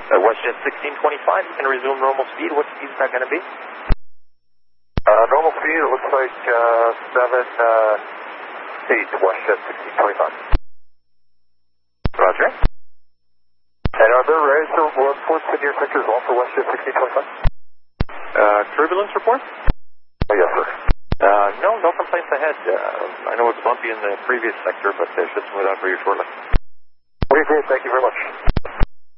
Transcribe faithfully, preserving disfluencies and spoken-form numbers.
Uh, WestJet sixteen twenty-five, you can resume normal speed. What speed is that going to be? Uh, normal speed, it looks like uh, seven, uh, eight, WestJet sixteen twenty-five. Roger. And are there rays or reports in your sectors also WestJet sixteen twenty-five? Uh, turbulence report? Oh, yes, sir. Uh, no, no complaints ahead. Uh, I know it's bumpy in the previous sector, but uh, should smooth out for you shortly. Okay, great. Thank you very much.